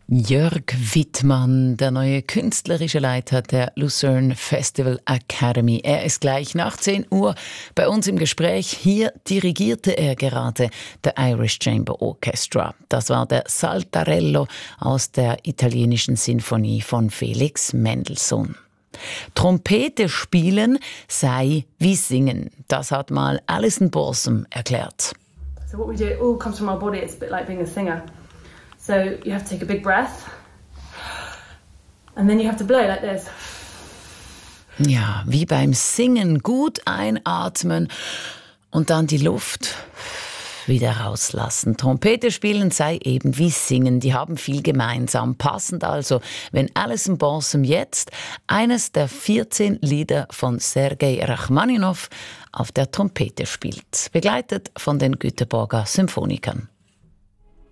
Jörg Wittmann, der neue künstlerische Leiter der Lucerne Festival Academy. Er ist gleich nach 10 Uhr bei uns im Gespräch. Hier dirigierte er gerade der Irish Chamber Orchestra. Das war der Saltarello aus der italienischen Sinfonie von Felix Mendelssohn. Trompete spielen sei wie singen. Das hat mal Alison Balsam erklärt. So what we do, it all comes from our body. It's a bit like being a singer. So you have to take a big breath and then you have to blow like this. Ja, wie beim Singen, gut einatmen und dann die Luft wieder rauslassen. Trompete spielen sei eben wie Singen, die haben viel gemeinsam. Passend also, wenn Alison Balsam jetzt eines der 14 Lieder von Sergei Rachmaninow auf der Trompete spielt, begleitet von den Göteborger Symphonikern.